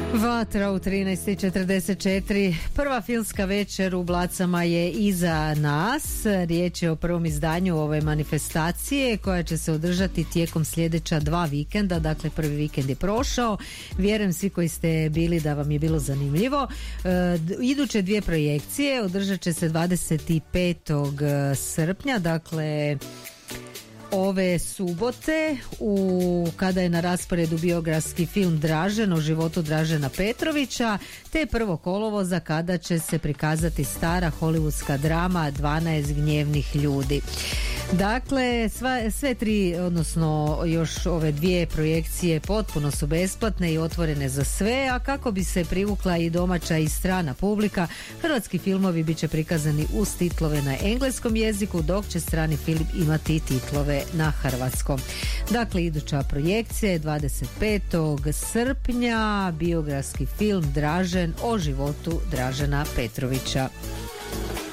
Vatra u 13:44. Prva filmska večer u Blacama je iza nas. Riječ je o prvom izdanju ove manifestacije koja će se održati tijekom sljedeća 2 vikenda. Dakle, prvi vikend je prošao. Vjerujem svi koji ste bili da vam je bilo zanimljivo. Iduće 2 projekcije održat će se 25. srpnja. Dakle, ove subote kada je na rasporedu biografski film Dražen o životu Dražena Petrovića, te 1. kolovoza kada će se prikazati stara hollywoodska drama 12 gnjevnih ljudi. Dakle, sve 3, odnosno još ove 2 projekcije potpuno su besplatne i otvorene za sve, a kako bi se privukla i domaća i strana publika, hrvatski filmovi bit će prikazani uz titlove na engleskom jeziku, dok će strani film imati titlove na hrvatskom. Dakle, iduća projekcija je 25. srpnja, biografski film Dražen o životu Dražena Petrovića.